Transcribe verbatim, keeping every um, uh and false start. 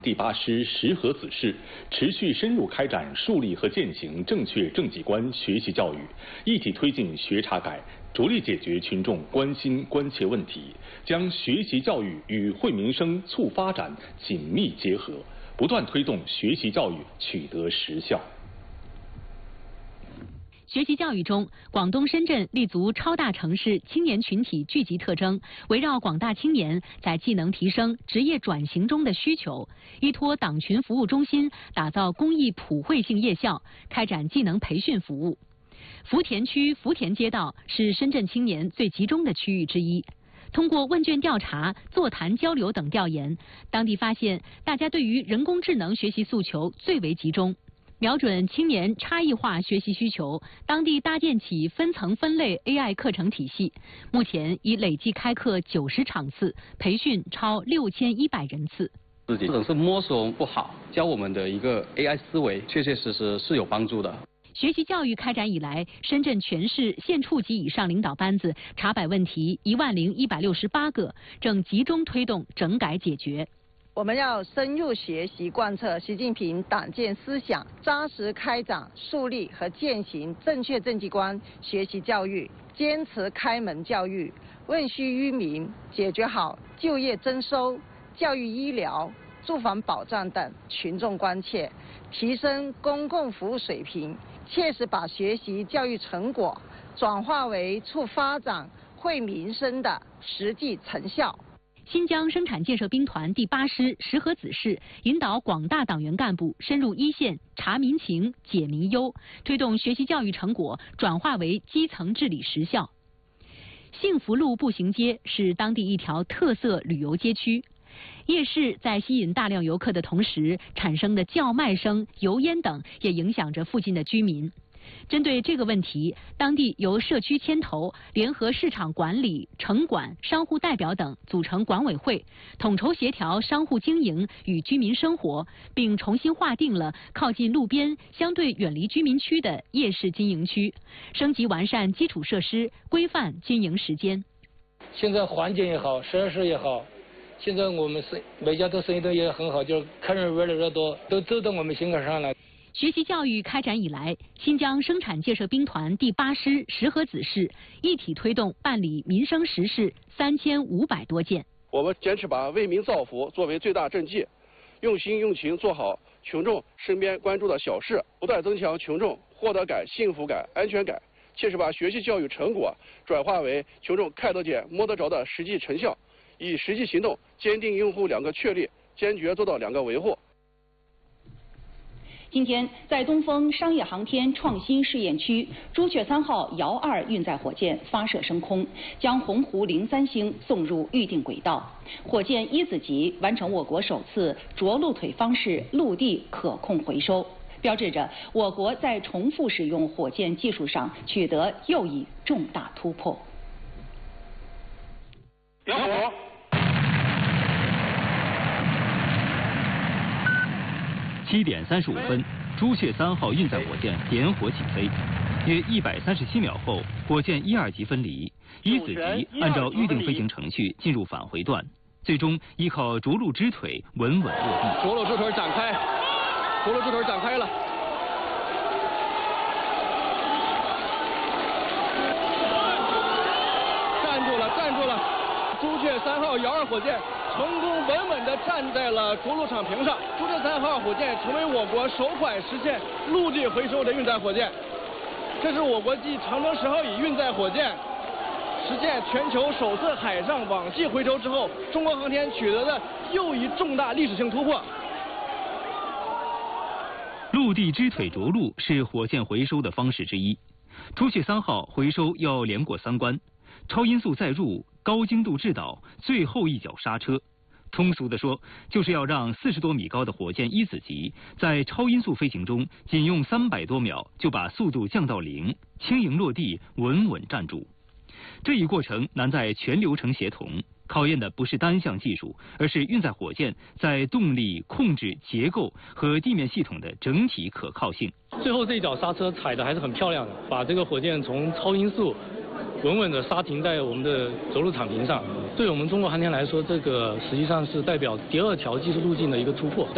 第八师石河子市持续深入开展树立和践行正确政绩观学习教育，一体推进学查改，着力解决群众关心关切问题，将学习教育与惠民生促发展紧密结合，不断推动学习教育取得实效。 学习教育中，广东深圳立足超大城市青年群体聚集特征，围绕广大青年在技能提升、职业转型中的需求，依托党群服务中心，打造公益普惠性夜校，开展技能培训服务。福田区福田街道是深圳青年最集中的区域之一。通过问卷调查、座谈交流等调研，当地发现大家对于人工智能学习诉求最为集中。瞄准青年差异化学习需求，当地搭建起分层分类 A I 课程体系，目前已累计开课九十场次，培训超六千一百人次。 自己总是摸索不好，教我们的一个 A I 思维，确确实实是有帮助的。 学习教育开展以来，深圳全市县处级以上领导班子查摆问题一万零一百六十八个，正集中推动整改解决。 我们要深入学习贯彻习近平党建思想，扎实开展树立和践行正确政绩观学习教育，坚持开门教育，问需于民，解决好就业增收、教育医疗、住房保障等群众关切，提升公共服务水平，切实把学习教育成果转化为促发展、惠民生的实际成效。 新疆生产建设兵团第八师石河子市引导广大党员干部深入一线，查民情、解民忧，推动学习教育成果转化为基层治理实效。幸福路步行街是当地一条特色旅游街区，夜市在吸引大量游客的同时，产生的叫卖声、油烟等也影响着附近的居民。针对这个问题，当地由社区牵头，联合市场管理、城管、商户代表等组成管委会，统筹协调商户经营与居民生活，并重新划定了靠近路边、相对远离居民区的夜市经营区，升级完善基础设施，规范经营时间。 现在环境也好，设施也好，现在我们生每家都生意都也很好，就是客人越来越多，都走到我们心坎上了。 学习教育开展以来，新疆生产建设兵团第八师石河子市一体推动办理民生实事三千五百多件。 我们坚持把为民造福作为最大政绩，用心用情做好群众身边关注的小事，不断增强群众获得感、幸福感、安全感，切实把学习教育成果转化为群众看得见、摸得着的实际成效，以实际行动坚定用户两个确立，坚决做到两个维护。 今天，在东风商业航天创新试验区，朱雀三号遥二运载火箭发射升空，将鸿鹄零三星送入预定轨道。火箭一子级完成我国首次着陆腿方式陆地可控回收，标志着我国在重复使用火箭技术上取得又一重大突破。 点火。 七点三十五分，朱雀三号运载火箭点火起飞。约一百三十七秒后，火箭一二级分离，一子级按照预定飞行程序进入返回段，最终依靠着陆支腿稳稳落地。 着陆支腿展开，着陆支腿展开了。站住了，站住了！朱雀三号遥二火箭成功稳稳地站在了着陆场屏上。朱雀三号火箭成为我国首款实现陆地回收的运载火箭，这是我国继长征十号乙运载火箭实现全球首次海上网系回收之后，中国航天取得的又一重大历史性突破。 陆地支腿着陆是火箭回收的方式之一。朱雀三号回收要连过三关：超音速载入、高精度制导、最后一脚刹车。通俗的说，就是要让四十多米高的火箭一子级在超音速飞行中，仅用三百多秒就把速度降到零，轻盈落地，稳稳站住。这一过程难在全流程协同，考验的不是单项技术，而是运载火箭在动力、控制、结构和地面系统的整体可靠性。 最后这一脚刹车踩的还是很漂亮的，把这个火箭从超音速稳稳地刹停在我们的着陆场屏上。对我们中国航天来说，这个实际上是代表第二条技术路径的一个突破。